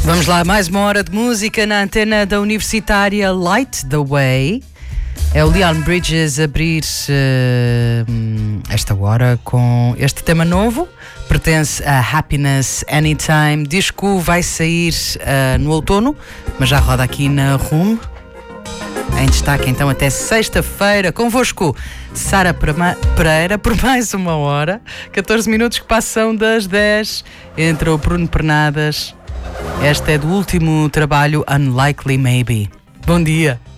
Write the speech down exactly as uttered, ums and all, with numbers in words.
Vamos lá, mais uma hora de música na antena da Universitária. Light the Way. É o Leon Bridges a abrir uh, esta hora com este tema novo. Pertence a Happiness Anytime. Disco vai sair uh, no outono, mas já roda aqui na Room. Em destaque então até sexta-feira. Convosco, Sara Pereira, por mais uma hora. catorze minutos que passam das dez. Entra o Bruno Pernadas. Esta é do último trabalho, Unlikely Maybe. Bom dia.